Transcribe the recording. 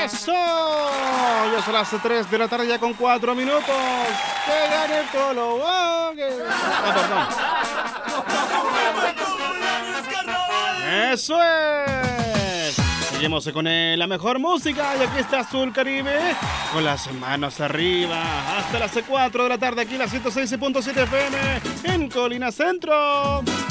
¡Eso! Ya son las 3 de la tarde ya con 4 minutos. ¡Que gane el Colo! ¡Oh! Perdón. ¡Eso es! Seguimos con la mejor música y aquí está Azul Caribe con las manos arriba hasta las 4 de la tarde aquí en la 106.7 FM en Colina Centro.